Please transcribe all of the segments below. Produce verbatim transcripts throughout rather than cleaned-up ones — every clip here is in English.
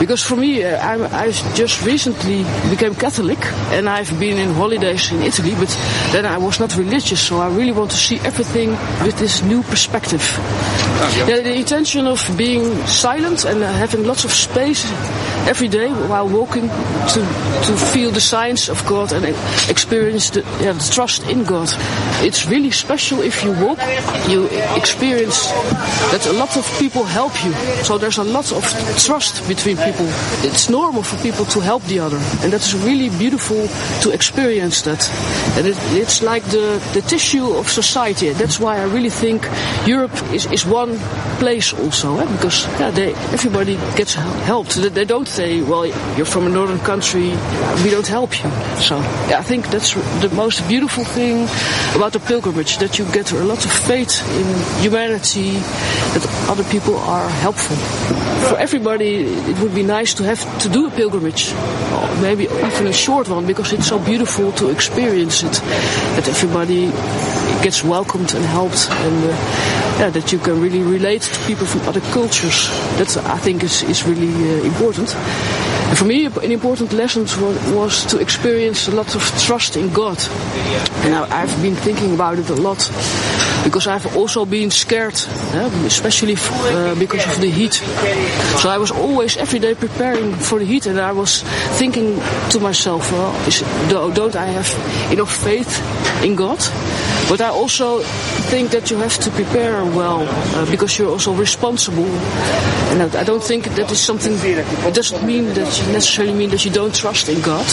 Because for me, uh, I, I just recently became Catholic, and I've been in holidays in Italy, but then I was not religious, so I really want to see everything with this new perspective. Oh, yeah. The, the intention of being silent and uh, having lots of space every day while walking to to feel the signs of God and experience the, yeah, the trust in God. It's really special if you walk, you experience that a lot of people help you. So there's a lot of trust between people. It's normal for people to help the other, and that's really beautiful to experience that. And it, it's like the, the tissue of society. That's why I really think Europe is, is one place also, eh? Because yeah, they, everybody gets helped. They don't say, well, you're from a northern country, we don't help you. So yeah, I think that's the most beautiful thing about the pilgrimage, that you get a lot of faith in humanity, that other people are helpful. For everybody, it would be nice to have to do a pilgrimage, or maybe even a short one, because it's so beautiful to experience it, that everybody gets welcomed and helped, and uh, yeah, that you can really relate to people from other cultures. That I think is, is really uh, important. And for me, an important lesson was, was to experience a lot of trust in God. And I, I've been thinking about it a lot, because I've also been scared, eh, especially f- uh, because of the heat. So I was always every day preparing for the heat, and I was thinking to myself, well, is, don't I have enough faith in God? But I also think that you have to prepare well, uh, because you're also responsible. And I don't think that is something, it doesn't mean that you necessarily mean that you don't trust in God.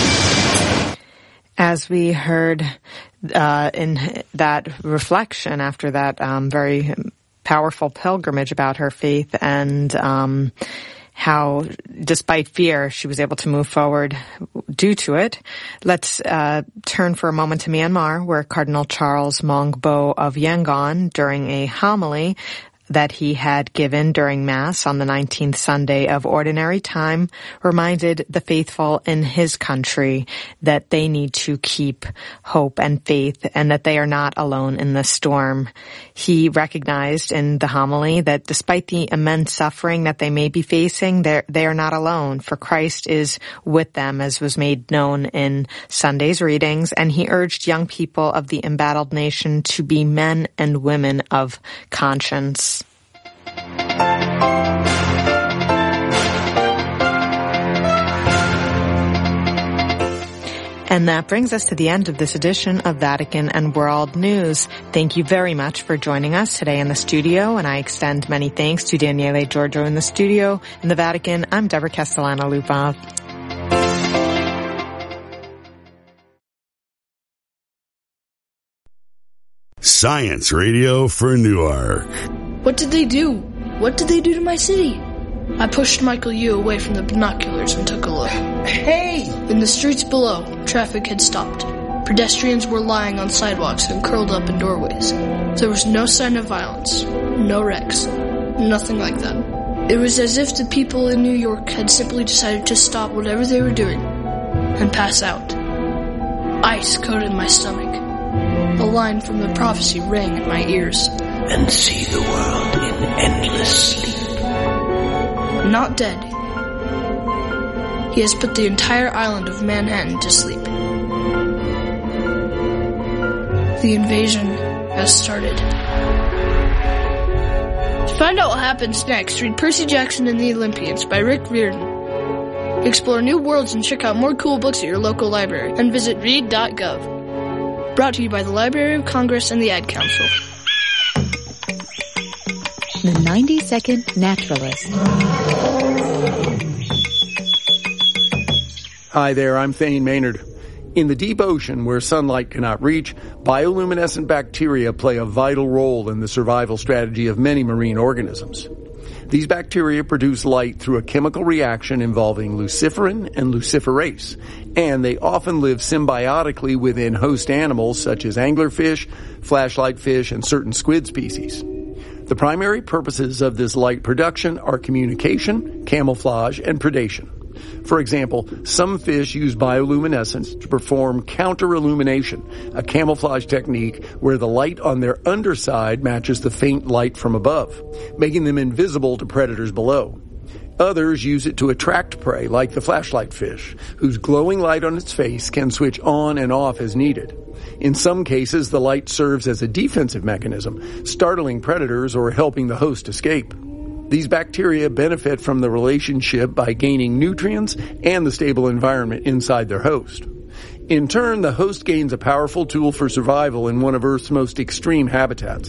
As we heard uh, in that reflection after that um, very powerful pilgrimage about her faith, and um, how, despite fear, she was able to move forward due to it. Let's uh, turn for a moment to Myanmar, where Cardinal Charles Maung Bo of Yangon, during a homily that he had given during Mass on the nineteenth Sunday of Ordinary Time, reminded the faithful in his country that they need to keep hope and faith, and that they are not alone in the storm. He recognized in the homily that despite the immense suffering that they may be facing, they are not alone, for Christ is with them, as was made known in Sunday's readings, and he urged young people of the embattled nation to be men and women of conscience. And that brings us to the end of this edition of Vatican and World News. Thank you very much for joining us today in the studio, and I extend many thanks to Daniele Giorgio in the studio. In the Vatican, I'm Deborah Castellano-Lupov. Science Radio for Newark. What did they do? What did they do to my city? I pushed Michael Yu away from the binoculars and took a look. Hey! In the streets below, traffic had stopped. Pedestrians were lying on sidewalks and curled up in doorways. There was no sign of violence, no wrecks, nothing like that. It was as if the people in New York had simply decided to stop whatever they were doing and pass out. Ice coated my stomach. A line from the prophecy rang in my ears. And see the world in endless sleep. Not dead. He has put the entire island of Manhattan to sleep. The invasion has started. To find out what happens next, read Percy Jackson and the Olympians by Rick Riordan. Explore new worlds and check out more cool books at your local library, and visit read dot gov. Brought to you by the Library of Congress and the Ad Council. The ninety second Naturalist. Hi there, I'm Thane Maynard. In the deep ocean, where sunlight cannot reach, bioluminescent bacteria play a vital role in the survival strategy of many marine organisms. These bacteria produce light through a chemical reaction involving luciferin and luciferase, and they often live symbiotically within host animals such as anglerfish, flashlight fish, and certain squid species. The primary purposes of this light production are communication, camouflage, and predation. For example, some fish use bioluminescence to perform counter-illumination, a camouflage technique where the light on their underside matches the faint light from above, making them invisible to predators below. Others use it to attract prey, like the flashlight fish, whose glowing light on its face can switch on and off as needed. In some cases, the light serves as a defensive mechanism, startling predators or helping the host escape. These bacteria benefit from the relationship by gaining nutrients and the stable environment inside their host. In turn, the host gains a powerful tool for survival in one of Earth's most extreme habitats.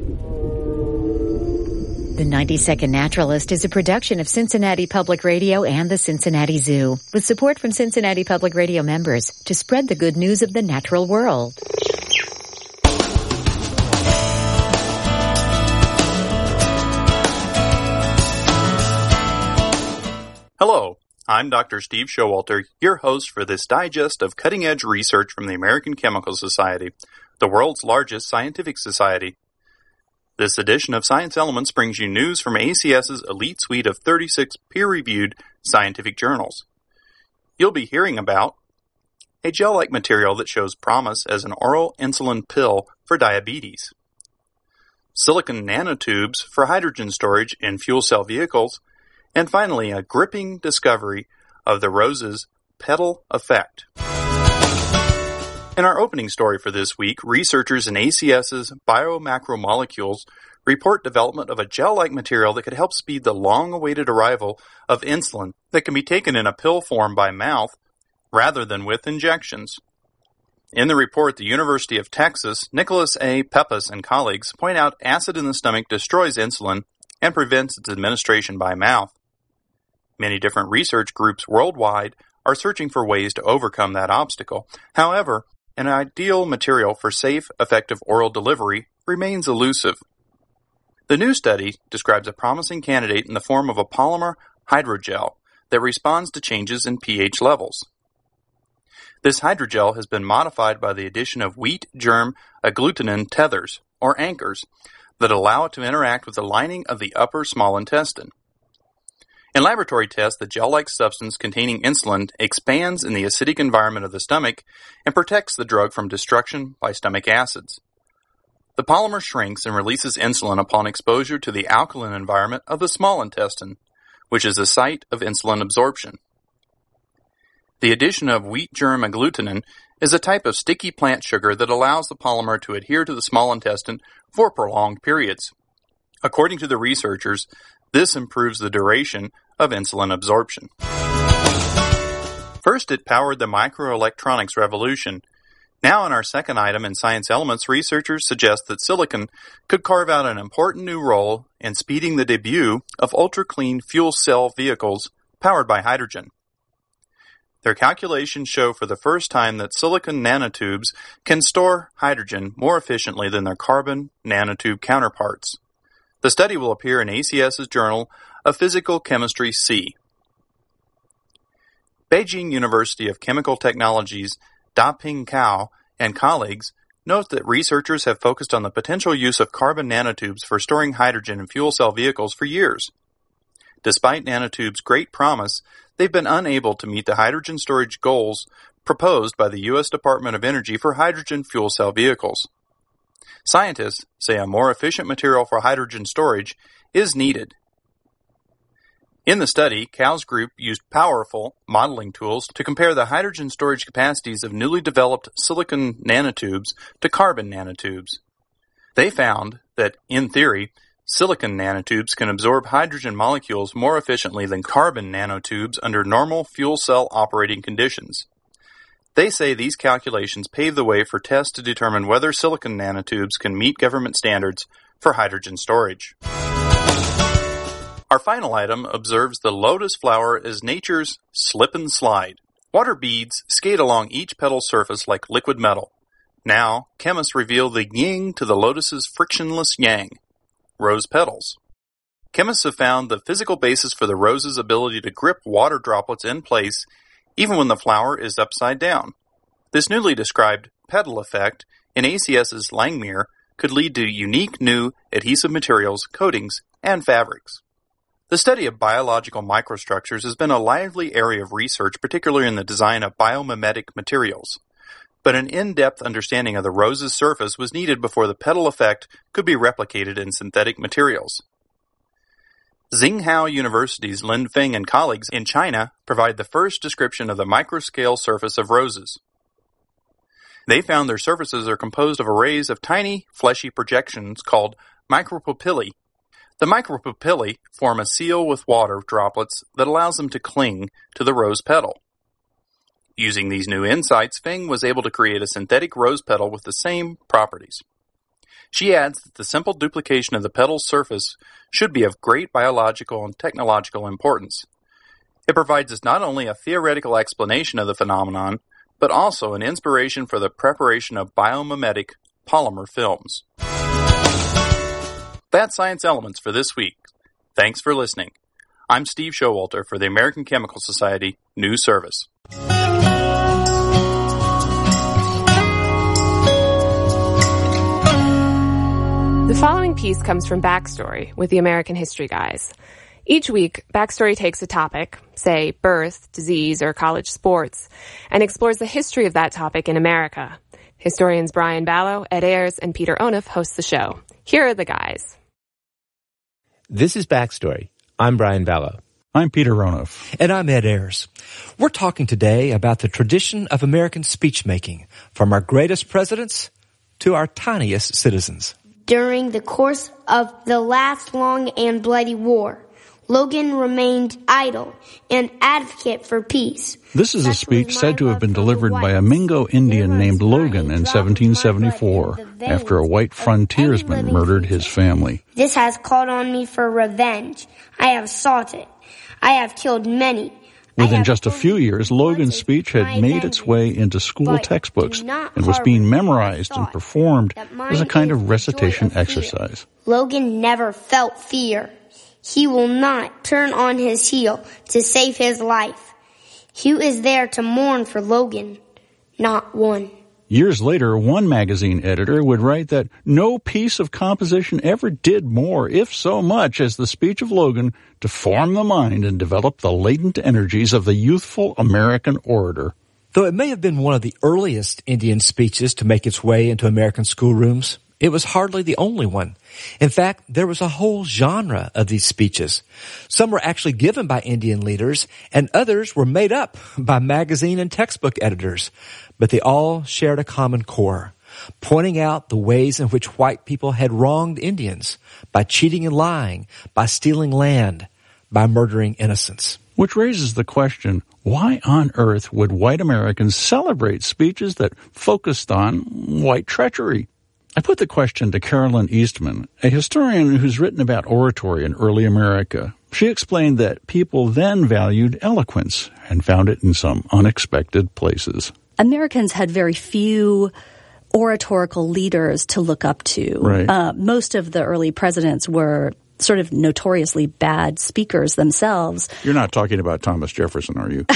The ninety second Naturalist is a production of Cincinnati Public Radio and the Cincinnati Zoo, with support from Cincinnati Public Radio members to spread the good news of the natural world. Hello, I'm Doctor Steve Showalter, your host for this digest of cutting-edge research from the American Chemical Society, the world's largest scientific society. This edition of Science Elements brings you news from ACS's elite suite of thirty-six peer-reviewed scientific journals. You'll be hearing about a gel-like material that shows promise as an oral insulin pill for diabetes, silicon nanotubes for hydrogen storage in fuel cell vehicles, and finally a gripping discovery of the rose's petal effect. In our opening story for this week, researchers in ACS's biomacromolecules report development of a gel-like material that could help speed the long-awaited arrival of insulin that can be taken in a pill form by mouth rather than with injections. In the report, the University of Texas, Nicholas A. Peppas and colleagues point out acid in the stomach destroys insulin and prevents its administration by mouth. Many different research groups worldwide are searching for ways to overcome that obstacle. However, an ideal material for safe, effective oral delivery remains elusive. The new study describes a promising candidate in the form of a polymer hydrogel that responds to changes in pH levels. This hydrogel has been modified by the addition of wheat germ agglutinin tethers, or anchors, that allow it to interact with the lining of the upper small intestine. In laboratory tests, the gel-like substance containing insulin expands in the acidic environment of the stomach and protects the drug from destruction by stomach acids. The polymer shrinks and releases insulin upon exposure to the alkaline environment of the small intestine, which is the site of insulin absorption. The addition of wheat germ agglutinin is a type of sticky plant sugar that allows the polymer to adhere to the small intestine for prolonged periods. According to the researchers, this improves the duration of insulin absorption. First, it powered the microelectronics revolution. Now, in our second item in Science Elements, researchers suggest that silicon could carve out an important new role in speeding the debut of ultra-clean fuel cell vehicles powered by hydrogen. Their calculations show for the first time that silicon nanotubes can store hydrogen more efficiently than their carbon nanotube counterparts. The study will appear in ACS's Journal of Physical Chemistry C. Beijing University of Chemical Technology's Da-Ping Cao and colleagues note that researchers have focused on the potential use of carbon nanotubes for storing hydrogen in fuel cell vehicles for years. Despite nanotubes' great promise, they've been unable to meet the hydrogen storage goals proposed by the U S Department of Energy for hydrogen fuel cell vehicles. Scientists say a more efficient material for hydrogen storage is needed. In the study, Cao's group used powerful modeling tools to compare the hydrogen storage capacities of newly developed silicon nanotubes to carbon nanotubes. They found that, in theory, silicon nanotubes can absorb hydrogen molecules more efficiently than carbon nanotubes under normal fuel cell operating conditions. They say these calculations pave the way for tests to determine whether silicon nanotubes can meet government standards for hydrogen storage. Our final item observes the lotus flower as nature's slip and slide. Water beads skate along each petal surface like liquid metal. Now, chemists reveal the yin to the lotus's frictionless yang, rose petals. Chemists have found the physical basis for the rose's ability to grip water droplets in place even when the flower is upside down. This newly described petal effect in ACS's Langmuir could lead to unique new adhesive materials, coatings, and fabrics. The study of biological microstructures has been a lively area of research, particularly in the design of biomimetic materials. But an in-depth understanding of the rose's surface was needed before the petal effect could be replicated in synthetic materials. Tsinghua University's Lin Feng and colleagues in China provide the first description of the microscale surface of roses. They found their surfaces are composed of arrays of tiny, fleshy projections called micropapillae. The micropapillae form a seal with water droplets that allows them to cling to the rose petal. Using these new insights, Feng was able to create a synthetic rose petal with the same properties. She adds that the simple duplication of the petal's surface should be of great biological and technological importance. It provides us not only a theoretical explanation of the phenomenon, but also an inspiration for the preparation of biomimetic polymer films. That's Science Elements for this week. Thanks for listening. I'm Steve Showalter for the American Chemical Society News Service. The following piece comes from Backstory with the American History Guys. Each week, Backstory takes a topic, say birth, disease, or college sports, and explores the history of that topic in America. Historians Brian Ballo, Ed Ayers, and Peter Onuf host the show. Here are the guys. This is Backstory. I'm Brian Ballo. I'm Peter Onuf. And I'm Ed Ayers. We're talking today about the tradition of American speech-making, from our greatest presidents to our tiniest citizens. During the course of the last long and bloody war, Logan remained idle and advocate for peace. This is a speech said to have been delivered by a Mingo Indian named Logan in seventeen seventy-four after a white frontiersman murdered his family. This has called on me for revenge. I have sought it. I have killed many. Within just a few years, Logan's speech had made its way into school textbooks and was being memorized and performed as a kind of recitation exercise. Logan never felt fear. He will not turn on his heel to save his life. Who is there to mourn for Logan? Not one. Years later, one magazine editor would write that no piece of composition ever did more, if so much, as the speech of Logan to form the mind and develop the latent energies of the youthful American orator. Though it may have been one of the earliest Indian speeches to make its way into American schoolrooms, it was hardly the only one. In fact, there was a whole genre of these speeches. Some were actually given by Indian leaders, and others were made up by magazine and textbook editors. But they all shared a common core, pointing out the ways in which white people had wronged Indians by cheating and lying, by stealing land, by murdering innocents. Which raises the question, why on earth would white Americans celebrate speeches that focused on white treachery? I put the question to Carolyn Eastman, a historian who's written about oratory in early America. She explained that people then valued eloquence and found it in some unexpected places. Americans had very few oratorical leaders to look up to. Right. Uh, most of the early presidents were sort of notoriously bad speakers themselves. You're not talking about Thomas Jefferson, are you?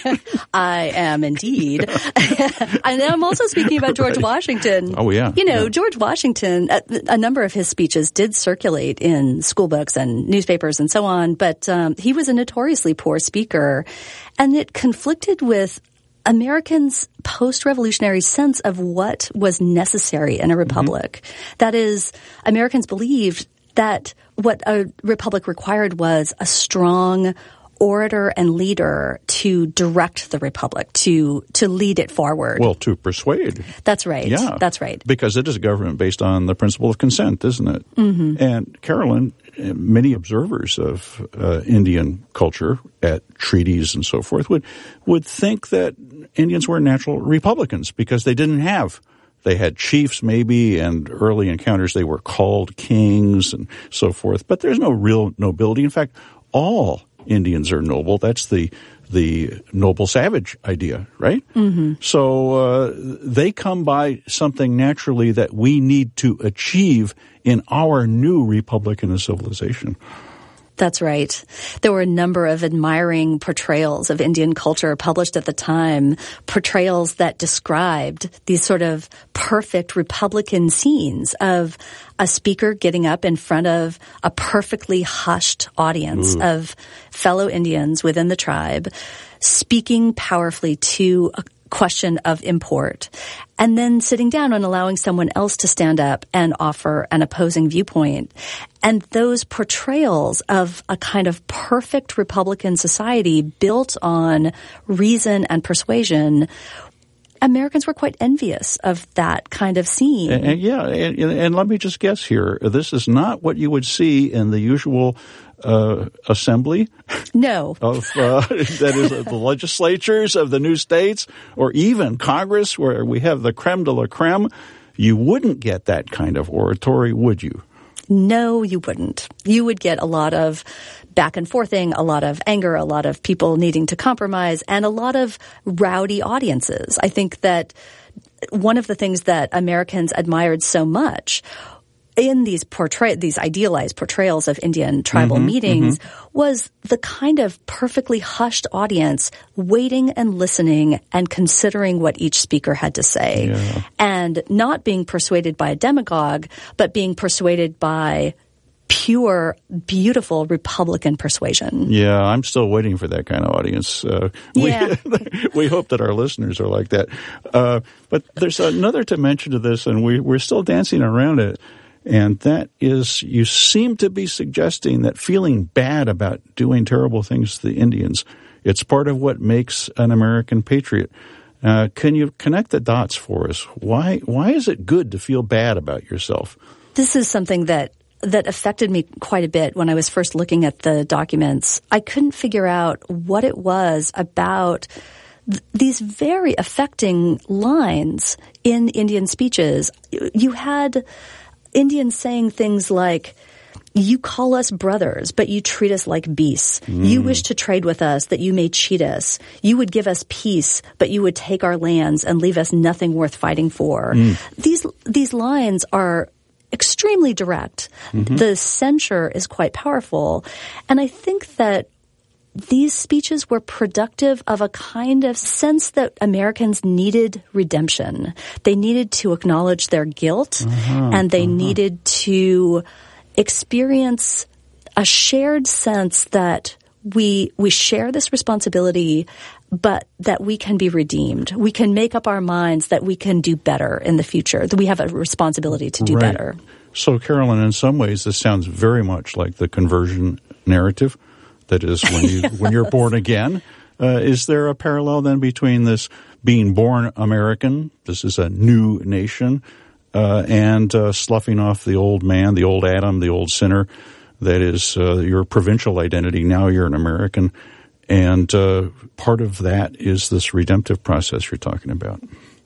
I am indeed. And I'm also speaking about George right. Washington. Oh, yeah. You know, yeah. George Washington, a, a number of his speeches did circulate in school books and newspapers and so on, but um, he was a notoriously poor speaker, and it conflicted with Americans' post-revolutionary sense of what was necessary in a republic. Mm-hmm. That is, Americans believed that what a republic required was a strong orator and leader to direct the republic, to to lead it forward. Well, to persuade. That's right. Yeah. That's right. Because it is a government based on the principle of consent, isn't it? Mm-hmm. And Carolyn, many observers of uh, Indian culture at treaties and so forth would would think that Indians were natural Republicans because they didn't have They had chiefs maybe, and early encounters they were called kings and so forth. But there's no real nobility. In fact, all Indians are noble. That's the the noble savage idea, right? Mm-hmm. So uh, they come by something naturally that we need to achieve in our new republic and civilization. That's right. There were a number of admiring portrayals of Indian culture published at the time, portrayals that described these sort of perfect Republican scenes of a speaker getting up in front of a perfectly hushed audience Ooh. of fellow Indians within the tribe, speaking powerfully to a question of import, and then sitting down and allowing someone else to stand up and offer an opposing viewpoint. And those portrayals of a kind of perfect Republican society built on reason and persuasion, Americans were quite envious of that kind of scene. And, and yeah, and, and let me just guess here. This is not what you would see in the usual uh, assembly. No. Of uh, that is the legislatures of the new states, or even Congress, where we have the creme de la creme. You wouldn't get that kind of oratory, would you? No, you wouldn't. You would get a lot of back and forthing, a lot of anger, a lot of people needing to compromise, and a lot of rowdy audiences. I think that one of the things that Americans admired so much in these portray these idealized portrayals of Indian tribal mm-hmm, meetings mm-hmm. was the kind of perfectly hushed audience waiting and listening and considering what each speaker had to say, yeah. and not being persuaded by a demagogue, but being persuaded by pure, beautiful Republican persuasion. Yeah, I'm still waiting for that kind of audience. Uh, we, yeah. we hope that our listeners are like that. Uh, but there's another dimension to this, and we, we're still dancing around it. And that is, you seem to be suggesting that feeling bad about doing terrible things to the Indians, it's part of what makes an American patriot. Uh, can you connect the dots for us? Why why is it good to feel bad about yourself? This is something that that affected me quite a bit when I was first looking at the documents. I couldn't figure out what it was about th- these very affecting lines in Indian speeches. You had Indians saying things like, "You call us brothers, but you treat us like beasts. Mm. You wish to trade with us that you may cheat us. You would give us peace, but you would take our lands and leave us nothing worth fighting for." Mm. These these lines are extremely direct. Mm-hmm. The censure is quite powerful. And I think that these speeches were productive of a kind of sense that Americans needed redemption. They needed to acknowledge their guilt, uh-huh, and they uh-huh. needed to experience a shared sense that we we share this responsibility, but that we can be redeemed. We can make up our minds that we can do better in the future, that we have a responsibility to do right. better. So, Carolyn, in some ways, this sounds very much like the conversion narrative. That is, when you yes. when you're born again. Uh, is there a parallel then between this being born American, this is a new nation, uh, and uh, sloughing off the old man, the old Adam, the old sinner? That is uh, your provincial identity. Now you're an American. And uh, part of that is this redemptive process you're talking about.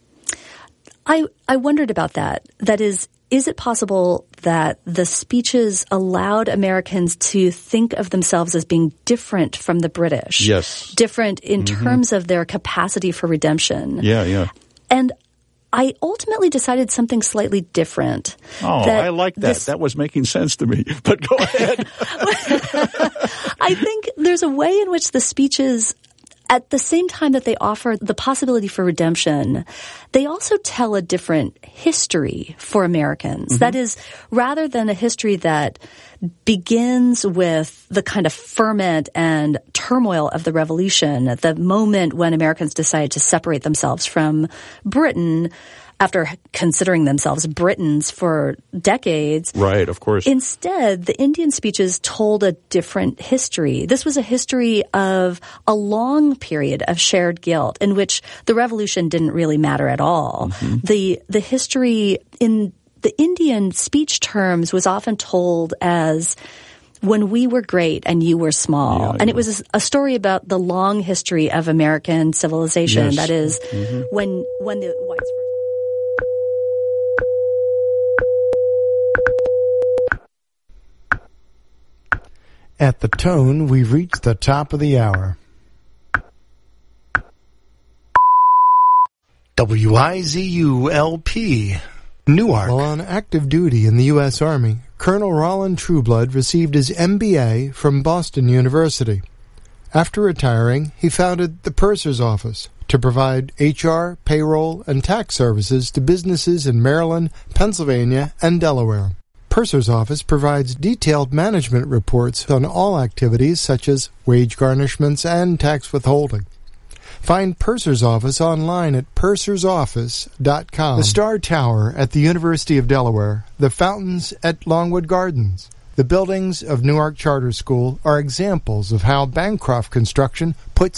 I, I wondered about that. That is, is it possible that the speeches allowed Americans to think of themselves as being different from the British? Yes. Different in mm-hmm. terms of their capacity for redemption. Yeah, yeah. And I ultimately decided something slightly different. Oh, I like that. This, that was making sense to me. But go ahead. I think there's a way in which the speeches, at the same time that they offer the possibility for redemption, they also tell a different history for Americans. Mm-hmm. That is, rather than a history that begins with the kind of ferment and turmoil of the Revolution, the moment when Americans decided to separate themselves from Britain after considering themselves Britons for decades. Right, of course. Instead, the Indian speeches told a different history. This was a history of a long period of shared guilt in which the revolution didn't really matter at all. Mm-hmm. The the history in the Indian speech terms was often told as when we were great and you were small. Yeah, and yeah. it was a story about the long history of American civilization. Yes. That is, mm-hmm. when when the whites were At the tone, we've reached the top of the hour. W I Z U L P, Newark. While on active duty in the U S Army, Colonel Roland Trueblood received his M B A from Boston University. After retiring, he founded the Purser's Office to provide H R, payroll, and tax services to businesses in Maryland, Pennsylvania, and Delaware. Purser's Office provides detailed management reports on all activities such as wage garnishments and tax withholding. Find Purser's office online at purser's office dot com. The Star Tower at the University of Delaware, the fountains at Longwood Gardens, the buildings of Newark Charter School are examples of how Bancroft Construction puts